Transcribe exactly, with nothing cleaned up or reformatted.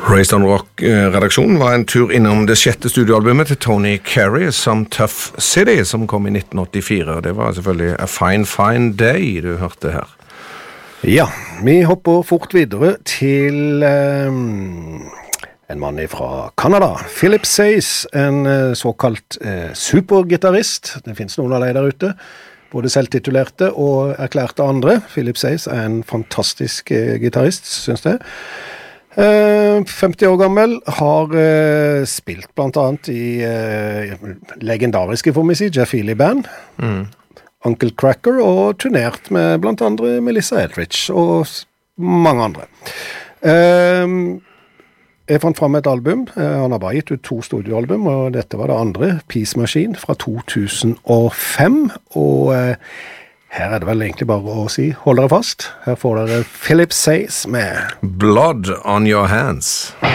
Raised on Rock-redaksjonen var en tur innom det sjette studioalbumet til Tony Carey, Some Tough City, som kom i nitten åttifire. Det var selvfølgelig A Fine Fine Day du hørte her. Ja, vi hopper fort videre til um, en mann fra Canada, Philip Sayce, en uh, såkalt uh, supergitarrist. Det finnes noen av de der ute, både selvtitulerte og erklærte andre. Philip Sayce er en fantastisk uh, gitarist, synes jeg. Uh, femti år gammel, har uh, spilt blant annet i uh, legendariske, får vi si, Jeff Healey Band, mm. Uncle Cracker, og turnert med blant andre Melissa Etheridge og mange andre. Uh, jeg fant frem et album, uh, han har bare gitt ut to studioalbum, og dette var det andre, Peace Machine, fra to tusen og fem, og uh, her er det vel egentlig bare å si, hold dere fast. Her får dere Philip Sayce med Blood on Your Hands.